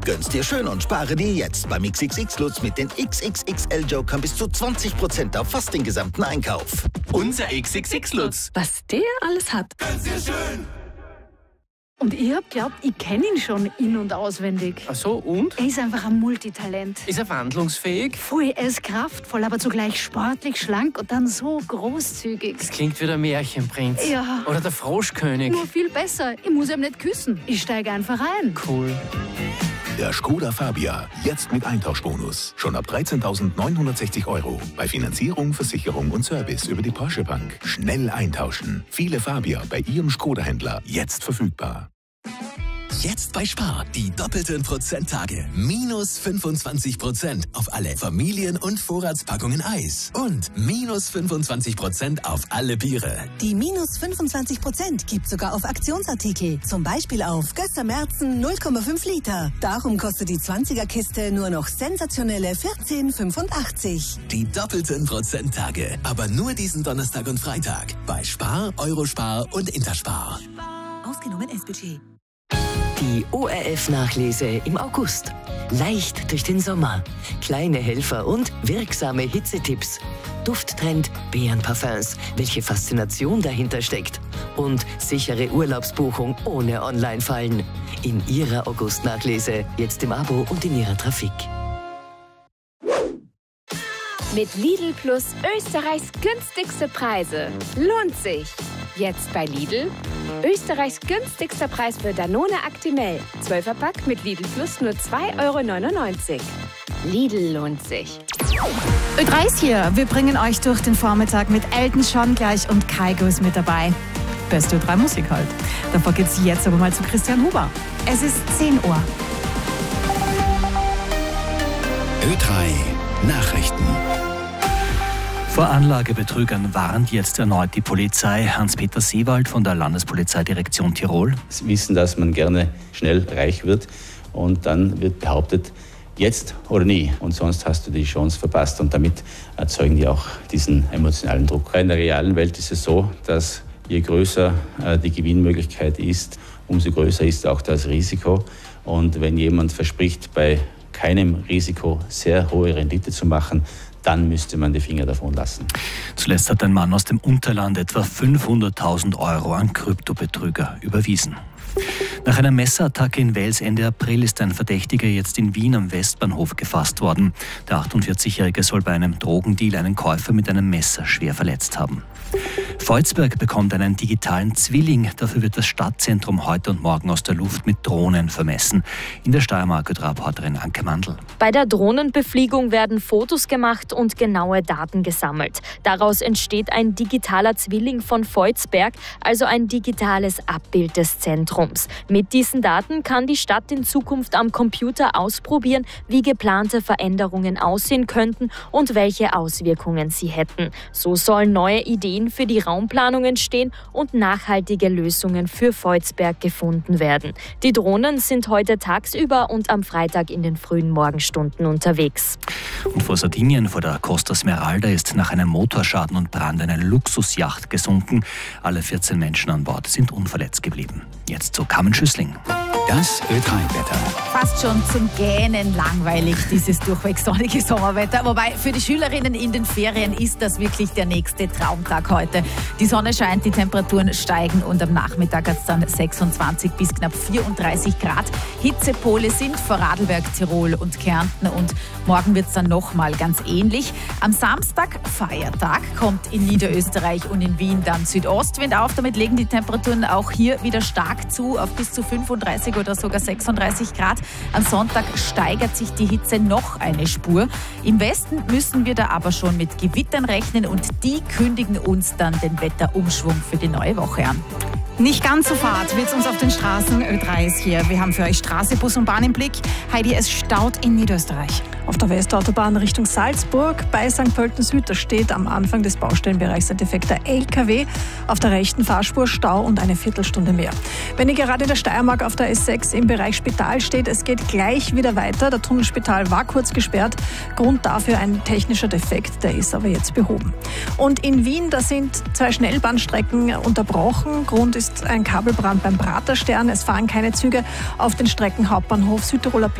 Gönn's dir schön und spare dir jetzt beim XXX Lutz mit den XXXL-Jokern bis zu 20% auf fast den gesamten Einkauf. Unser XXX Lutz. Was der alles hat. Gönn's dir schön. Und ich hab glaubt, ich kenne ihn schon in- und auswendig. Ach so, und? Er ist einfach ein Multitalent. Ist er wandlungsfähig? Voll, er ist kraftvoll, aber zugleich sportlich, schlank und dann so großzügig. Das klingt wie der Märchenprinz. Ja. Oder der Froschkönig. Nur viel besser. Ich muss ihm nicht küssen. Ich steige einfach ein. Cool. Der Skoda Fabia, jetzt mit Eintauschbonus. Schon ab 13.960 €. Bei Finanzierung, Versicherung und Service über die Porsche Bank. Schnell eintauschen. Viele Fabia bei Ihrem Skoda-Händler. Jetzt verfügbar. Jetzt bei Spar. Die doppelten Prozenttage. Minus 25% auf alle Familien- und Vorratspackungen Eis. Und minus 25% auf alle Biere. Die minus 25% gibt sogar auf Aktionsartikel. Zum Beispiel auf Gösser Märzen 0,5 Liter. Darum kostet die 20er-Kiste nur noch sensationelle 14,85. Die doppelten Prozenttage. Aber nur diesen Donnerstag und Freitag. Bei Spar, Eurospar und Interspar. Ausgenommen S-Budget. Die ORF-Nachlese im August. Leicht durch den Sommer. Kleine Helfer und wirksame Hitzetipps. Dufttrend Beerenparfums. Welche Faszination dahinter steckt. Und sichere Urlaubsbuchung ohne Online-Fallen. In Ihrer August-Nachlese. Jetzt im Abo und in Ihrer Trafik. Mit Lidl Plus Österreichs günstigste Preise. Lohnt sich. Jetzt bei Lidl. Österreichs günstigster Preis für Danone Actimel. 12er-Pack mit Lidl Plus nur 2,99 €. Lidl lohnt sich. Ö3 ist hier. Wir bringen euch durch den Vormittag mit Elton John gleich und Kygo ist mit dabei. Beste Ö3 Musik halt. Davor geht's jetzt aber mal zu Christian Huber. Es ist 10 Uhr. Ö3 Nachrichten. Vor Anlagebetrügern warnt jetzt erneut die Polizei. Hans-Peter Seewald von der Landespolizeidirektion Tirol. Sie wissen, dass man gerne schnell reich wird und dann wird behauptet, jetzt oder nie und sonst hast du die Chance verpasst und damit erzeugen die auch diesen emotionalen Druck. In der realen Welt ist es so, dass je größer die Gewinnmöglichkeit ist, umso größer ist auch das Risiko und wenn jemand verspricht, bei keinem Risiko sehr hohe Rendite zu machen, dann müsste man die Finger davon lassen. Zuletzt hat ein Mann aus dem Unterland etwa 500.000 € an Kryptobetrüger überwiesen. Nach einer Messerattacke in Wels Ende April ist ein Verdächtiger jetzt in Wien am Westbahnhof gefasst worden. Der 48-Jährige soll bei einem Drogendeal einen Käufer mit einem Messer schwer verletzt haben. Volzberg bekommt einen digitalen Zwilling. Dafür wird das Stadtzentrum heute und morgen aus der Luft mit Drohnen vermessen. In der Steiermark Reporterin Anke Mandl. Bei der Drohnenbefliegung werden Fotos gemacht und genaue Daten gesammelt. Daraus entsteht ein digitaler Zwilling von Volzberg, also ein digitales Abbild des Zentrums. Mit diesen Daten kann die Stadt in Zukunft am Computer ausprobieren, wie geplante Veränderungen aussehen könnten und welche Auswirkungen sie hätten. So sollen neue Ideen für die Raumplanung entstehen und nachhaltige Lösungen für Volzberg gefunden werden. Die Drohnen sind heute tagsüber und am Freitag in den frühen Morgenstunden unterwegs. Und vor Sardinien, vor der Costa Smeralda, ist nach einem Motorschaden und Brand eine Luxusjacht gesunken. Alle 14 Menschen an Bord sind unverletzt geblieben. Jetzt zu Carmen Schüssling. Das Ö3-Wetter. Fast schon zum Gähnen langweilig, dieses durchweg sonnige Sommerwetter. Wobei für die Schülerinnen in den Ferien ist das wirklich der nächste Traumtag heute. Die Sonne scheint, die Temperaturen steigen und am Nachmittag hat es dann 26 bis knapp 34 Grad. Hitzepole sind vor Radlberg, Tirol und Kärnten und morgen wird es dann nochmal ganz ähnlich. Am Samstag, Feiertag, kommt in Niederösterreich und in Wien dann Südostwind auf. Damit legen die Temperaturen auch hier wieder stark zu auf bis zu 35 oder sogar 36 Grad. Am Sonntag steigert sich die Hitze noch eine Spur. Im Westen müssen wir da aber schon mit Gewittern rechnen und die kündigen uns dann den Wetterumschwung für die neue Woche an. Nicht ganz so fad wird es uns auf den Straßen. Ö3 ist hier. Wir haben für euch Straße, Bus und Bahn im Blick. Heidi, es staut in Niederösterreich. Auf der Westautobahn Richtung Salzburg bei St. Pölten Süd, da steht am Anfang des Baustellenbereichs ein defekter LKW. Auf der rechten Fahrspur Stau und eine Viertelstunde mehr. Wenn ihr gerade in der Steiermark auf der S6 im Bereich Spital steht, es geht gleich wieder weiter. Der Tunnelspital war kurz gesperrt. Grund dafür ein technischer Defekt, der ist aber jetzt behoben. Und in Wien, da sind 2 Schnellbahnstrecken unterbrochen. Grund ist ein Kabelbrand beim Praterstern. Es fahren keine Züge auf den Strecken Hauptbahnhof, Südtiroler